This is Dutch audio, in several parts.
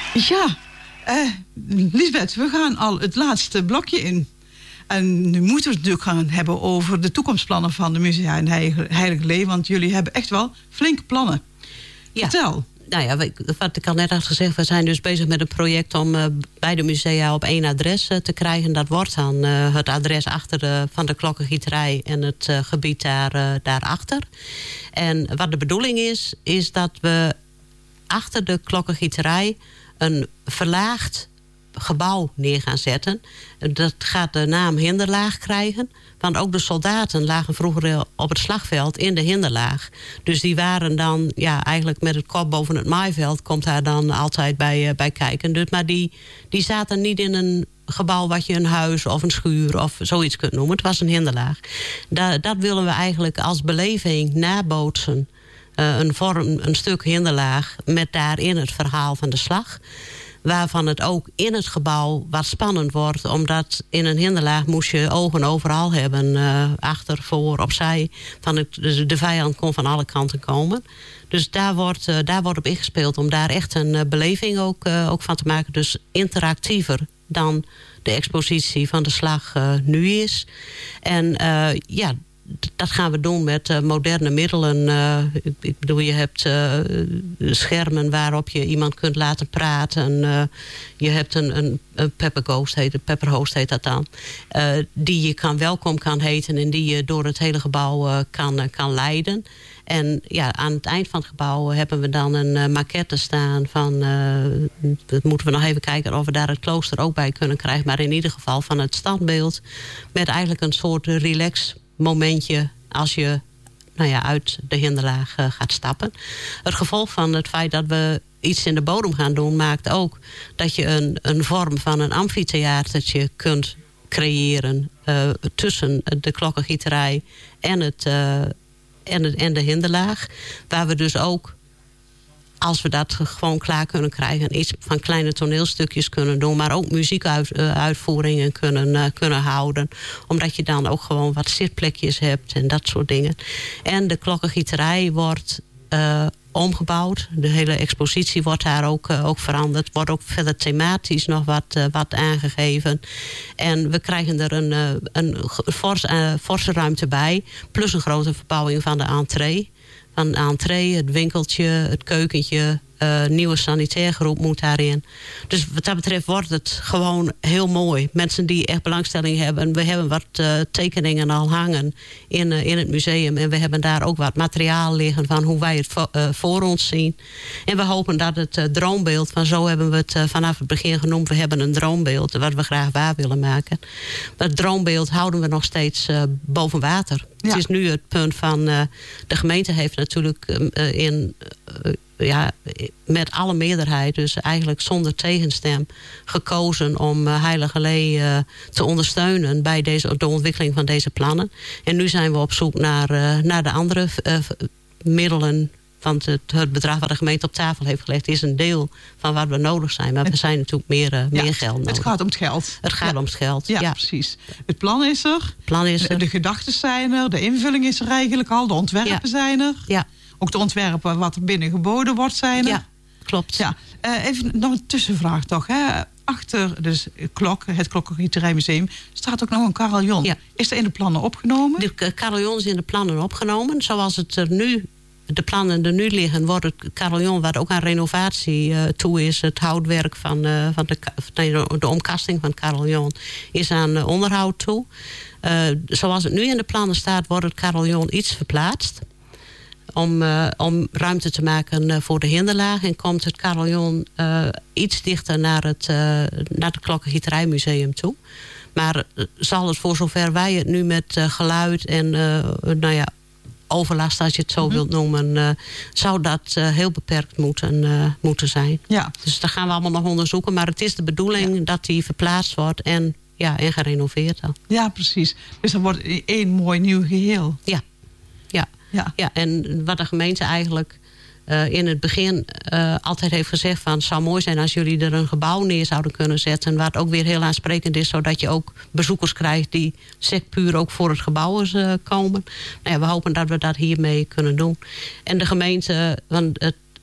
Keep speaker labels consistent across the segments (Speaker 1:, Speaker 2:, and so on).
Speaker 1: Ja, Liesbeth, we gaan al het laatste blokje in. En nu moeten we het natuurlijk gaan hebben over de toekomstplannen van de Musea in Heiligerlee. Want jullie hebben echt wel flinke plannen. Ja. Vertel.
Speaker 2: Nou ja, wat ik al net had gezegd, we zijn dus bezig met een project om beide musea op één adres te krijgen. Dat wordt dan het adres van de klokkengieterij en het gebied daarachter. En wat de bedoeling is dat we achter de klokkengieterij een verlaagd gebouw neer gaan zetten. Dat gaat de naam hinderlaag krijgen. Want ook de soldaten lagen vroeger op het slagveld in de hinderlaag. Dus die waren dan eigenlijk met het kop boven het maaiveld, komt daar dan altijd bij kijken. Dus, maar die zaten niet in een gebouw wat je een huis of een schuur of zoiets kunt noemen. Het was een hinderlaag. Dat willen we eigenlijk als beleving nabootsen. Een stuk hinderlaag met daarin het verhaal van de slag. Waarvan het ook in het gebouw wat spannend wordt. Omdat in een hinderlaag moest je ogen overal hebben. Achter, voor, opzij. De vijand kon van alle kanten komen. Dus daar wordt op ingespeeld. Om daar echt een beleving ook van te maken. Dus interactiever dan de expositie van de slag nu is. En dat gaan we doen met moderne middelen. Ik bedoel, je hebt schermen waarop je iemand kunt laten praten. Je hebt een pepperhost heet dat dan. Die je welkom kan heten en die je door het hele gebouw kan leiden. En aan het eind van het gebouw hebben we dan een maquette staan van... dat moeten we nog even kijken of we daar het klooster ook bij kunnen krijgen. Maar in ieder geval van het standbeeld. Met eigenlijk een soort relax momentje als je uit de hinderlaag gaat stappen. Het gevolg van het feit dat we iets in de bodem gaan doen, maakt ook dat je een vorm van een amfitheatertje kunt creëren tussen de klokkengieterij en de hinderlaag. Waar we dus ook, als we dat gewoon klaar kunnen krijgen, iets van kleine toneelstukjes kunnen doen, maar ook muziekuitvoeringen kunnen houden. Omdat je dan ook gewoon wat zitplekjes hebt en dat soort dingen. En de klokkengieterij wordt omgebouwd. De hele expositie wordt daar ook veranderd. Wordt ook verder thematisch nog wat aangegeven. En we krijgen er een forse ruimte bij. Plus een grote verbouwing van de entree. Van de entree, het winkeltje, het keukentje, nieuwe sanitairgroep moet daarin. Dus wat dat betreft wordt het gewoon heel mooi. Mensen die echt belangstelling hebben. We hebben wat tekeningen al hangen in het museum. En we hebben daar ook wat materiaal liggen van hoe wij het voor ons zien. En we hopen dat het droombeeld, van zo hebben we het vanaf het begin genoemd. We hebben een droombeeld wat we graag waar willen maken. Maar het droombeeld houden we nog steeds boven water. Ja. Het is nu het punt van... de gemeente heeft natuurlijk met alle meerderheid, dus eigenlijk zonder tegenstem, gekozen om Heiligerlee te ondersteunen bij de ontwikkeling van deze plannen. En nu zijn we op zoek naar de andere middelen. Want het bedrag wat de gemeente op tafel heeft gelegd is een deel van wat we nodig zijn. Maar we zijn natuurlijk meer geld nodig.
Speaker 1: Het gaat om het geld.
Speaker 2: Het gaat om het geld,
Speaker 1: ja. Precies. Het plan is er. De gedachten zijn er. De invulling is er eigenlijk al. De ontwerpen zijn er. Ja. Ook de ontwerpen wat er binnen geboden wordt zijn er.
Speaker 2: Ja, klopt.
Speaker 1: Ja. Even nog een tussenvraag toch. Hè? Achter dus het Klokkengieterijmuseum staat ook nog een carillon. Ja. Is er in de plannen opgenomen?
Speaker 2: De carillon is in de plannen opgenomen. Zoals het er nu... De plannen er nu liggen, wordt het carillon, waar ook aan renovatie toe is. Het houtwerk van de omkasting van het carillon is aan onderhoud toe. Zoals het nu in de plannen staat, wordt het carillon iets verplaatst. Om ruimte te maken voor de hinderlaag. En komt het carillon iets dichter naar het Klokkengieterijmuseum toe. Maar zal het, voor zover wij het nu met geluid en overlast, als je het zo wilt noemen, zou dat heel beperkt moeten zijn. Ja. Dus dat gaan we allemaal nog onderzoeken. Maar het is de bedoeling dat die verplaatst wordt en gerenoveerd dan.
Speaker 1: Ja, precies. Dus dat wordt één mooi nieuw geheel.
Speaker 2: Ja, en wat de gemeente eigenlijk in het begin altijd heeft gezegd van... het zou mooi zijn als jullie er een gebouw neer zouden kunnen zetten... waar het ook weer heel aansprekend is... zodat je ook bezoekers krijgt die puur ook voor het gebouw komen. Nou ja, we hopen dat we dat hiermee kunnen doen. En de gemeente, want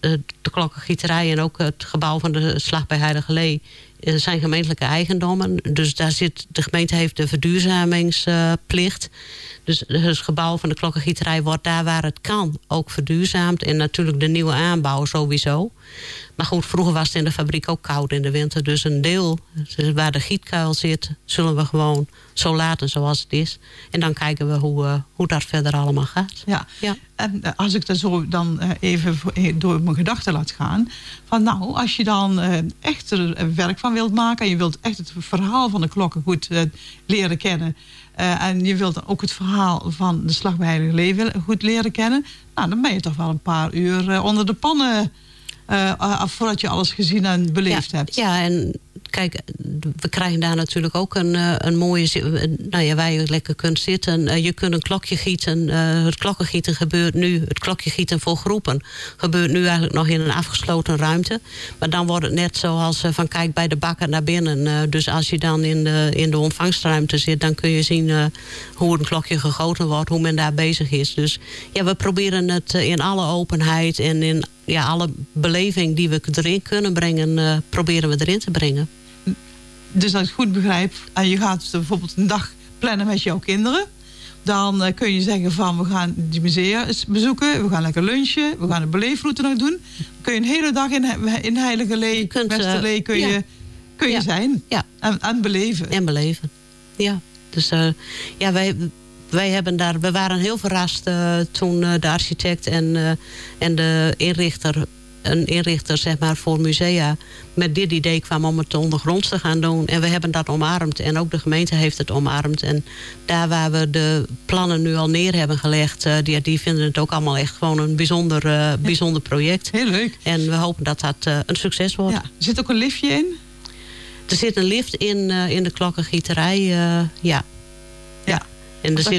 Speaker 2: de klokkengieterij en ook het gebouw van de Slag bij Heiligerlee zijn gemeentelijke eigendommen. Dus daar de gemeente heeft de verduurzamingsplicht. Dus het gebouw van de klokkengieterij wordt daar waar het kan ook verduurzaamd. En natuurlijk de nieuwe aanbouw sowieso. Maar goed, vroeger was het in de fabriek ook koud in de winter. Dus een deel waar de gietkuil zit, zullen we gewoon zo laten zoals het is. En dan kijken we hoe dat verder allemaal gaat.
Speaker 1: Ja. En als ik er zo dan even door mijn gedachten laat gaan. Van nou, als je dan echt er werk van wilt maken. En je wilt echt het verhaal van de klokken goed leren kennen. En je wilt ook het verhaal van de Slag bij Heiligerlee goed leren kennen. Nou, dan ben je toch wel een paar uur onder de pannen. Voordat je alles gezien en beleefd hebt. Ja, en
Speaker 2: kijk, we krijgen daar natuurlijk ook een mooie... Nou ja, waar je lekker kunt zitten. Je kunt een klokje gieten. Het klokkengieten gebeurt nu... Het klokje gieten voor groepen gebeurt nu eigenlijk nog in een afgesloten ruimte. Maar dan wordt het net zoals van kijk bij de bakker naar binnen. Dus als je dan in de ontvangstruimte zit... dan kun je zien hoe een klokje gegoten wordt. Hoe men daar bezig is. Dus ja, we proberen het in alle openheid en in... Ja, alle beleving die we erin kunnen brengen, proberen we erin te brengen.
Speaker 1: Dus als ik het goed begrijp, en je gaat bijvoorbeeld een dag plannen met jouw kinderen... dan kun je zeggen van we gaan die musea bezoeken... we gaan lekker lunchen, we gaan een beleefroute nog doen. Dan kun je een hele dag in Heiligerlee, Westerlee kun je zijn. Ja. En beleven.
Speaker 2: En beleven, ja. Dus ja, we waren heel verrast toen de architect en de inrichter... een inrichter zeg maar, voor musea met dit idee kwam om het ondergronds te gaan doen. En we hebben dat omarmd. En ook de gemeente heeft het omarmd. En daar waar we de plannen nu al neer hebben gelegd... die vinden het ook allemaal echt gewoon een bijzonder project.
Speaker 1: Heel leuk.
Speaker 2: En we hopen dat dat een succes wordt.
Speaker 1: Ja. Er zit ook een liftje in?
Speaker 2: Er zit een lift in de klokkengieterij, ja. En er zit,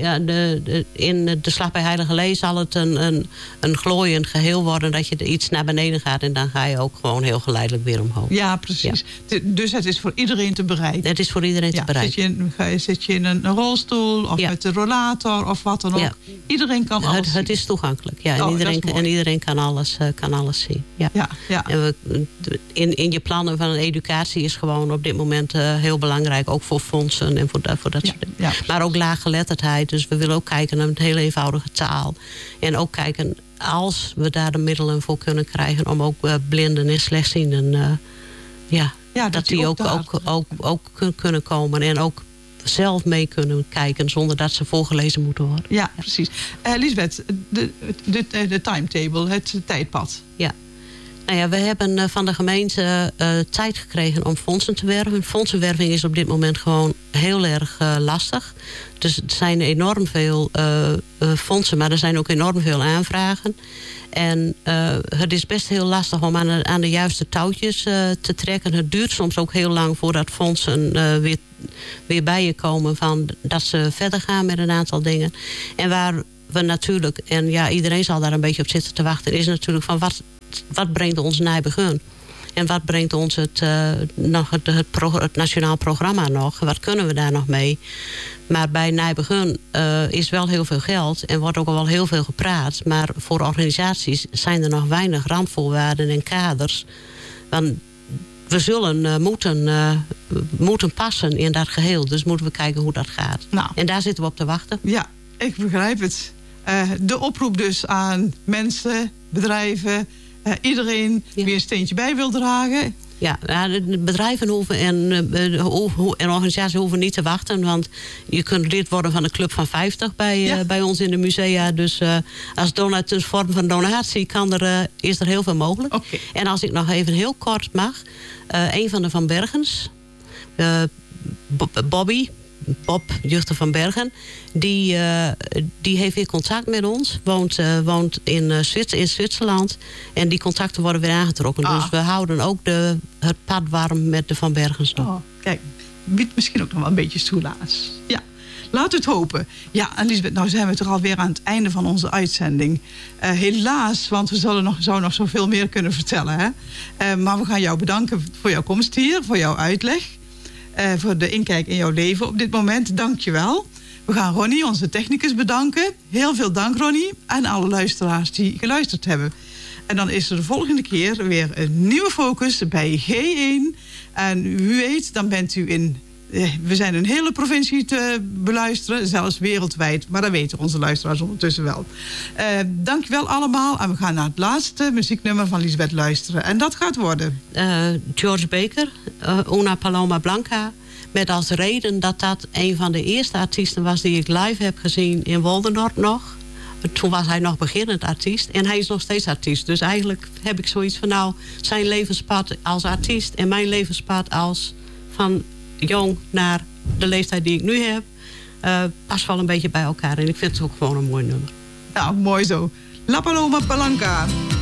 Speaker 2: in de Slag bij Heiligerlee zal het een glooiend geheel worden... dat je iets naar beneden gaat en dan ga je ook gewoon heel geleidelijk weer omhoog.
Speaker 1: Ja, precies. Ja. Dus het is voor iedereen te bereiken?
Speaker 2: Het is voor iedereen te bereiken.
Speaker 1: Zit je in een rolstoel of met een rollator of wat dan ook? Ja. Iedereen kan alles zien?
Speaker 2: Het is toegankelijk, ja. En iedereen kan alles zien. Ja. En in je plannen van een educatie is gewoon op dit moment heel belangrijk. Ook voor fondsen en voor dat soort dingen. Ja. Maar ook laaggeletterdheid. Dus we willen ook kijken naar een hele eenvoudige taal. En ook kijken, als we daar de middelen voor kunnen krijgen... om ook blinden en slechtzienden... dat die ook kunnen komen. En ook zelf mee kunnen kijken... zonder dat ze voorgelezen moeten worden.
Speaker 1: Ja, precies. Liesbeth, de timetable, het tijdpad.
Speaker 2: Ja. Nou ja, we hebben van de gemeente tijd gekregen om fondsen te werven. Fondsenwerving is op dit moment gewoon heel erg lastig. Dus er zijn enorm veel fondsen, maar er zijn ook enorm veel aanvragen. En het is best heel lastig om aan de juiste touwtjes te trekken. Het duurt soms ook heel lang voordat fondsen weer bij je komen... van dat ze verder gaan met een aantal dingen. En waar we natuurlijk, en ja, iedereen zal daar een beetje op zitten te wachten... is natuurlijk van wat brengt ons Nijbegun? En wat brengt ons het nationaal programma nog? Wat kunnen we daar nog mee? Maar bij Nijbegun is wel heel veel geld en wordt ook al wel heel veel gepraat. Maar voor organisaties zijn er nog weinig randvoorwaarden en kaders. Want we zullen moeten passen in dat geheel. Dus moeten we kijken hoe dat gaat. Nou, en daar zitten we op te wachten.
Speaker 1: Ja, ik begrijp het. De oproep dus aan mensen, bedrijven... iedereen die een steentje bij wil dragen.
Speaker 2: Ja, de bedrijven hoeven en organisaties hoeven niet te wachten. Want je kunt lid worden van de Club van 50 bij ons in de musea. Dus als vorm van donatie is er heel veel mogelijk. Okay. En als ik nog even heel kort mag. Een van de Van Bergens, Bob Juchter van Bergen, die heeft weer contact met ons. Woont in Zwitserland. En die contacten worden weer aangetrokken. Dus we houden ook het pad warm met de Van Bergens nog. Oh,
Speaker 1: kijk, biedt misschien ook nog wel een beetje soelaas. Ja, laten we het hopen. Ja, en Liesbeth, nou zijn we toch alweer aan het einde van onze uitzending. Helaas, want we zouden nog zoveel meer kunnen vertellen. Hè? Maar we gaan jou bedanken voor jouw komst hier, voor jouw uitleg. Voor de inkijk in jouw leven op dit moment. Dank je wel. We gaan Ronnie, onze technicus, bedanken. Heel veel dank, Ronnie. En alle luisteraars die geluisterd hebben. En dan is er de volgende keer weer een nieuwe focus bij G1. En u weet, dan bent u in... We zijn een hele provincie te beluisteren, zelfs wereldwijd. Maar dat weten onze luisteraars ondertussen wel. Dankjewel allemaal. En we gaan naar het laatste muzieknummer van Lisbeth luisteren. En dat gaat worden...
Speaker 2: George Baker, Una Paloma Blanca. Met als reden dat dat een van de eerste artiesten was... die ik live heb gezien in Woldenoord nog. Toen was hij nog beginnend artiest. En hij is nog steeds artiest. Dus eigenlijk heb ik zoiets van... nou, zijn levenspad als artiest... en mijn levenspad als van... jong naar de leeftijd die ik nu heb... past wel een beetje bij elkaar. En ik vind het ook gewoon een mooi nummer.
Speaker 1: Nou, mooi zo. La Paloma Blanca.